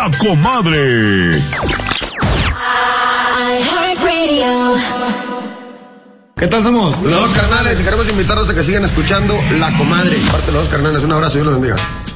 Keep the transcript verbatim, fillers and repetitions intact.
La Comadre. ¿Qué tal somos? Los dos carnales y queremos invitarlos a que sigan escuchando La Comadre. Parte de los dos carnales, un abrazo y Dios los bendiga.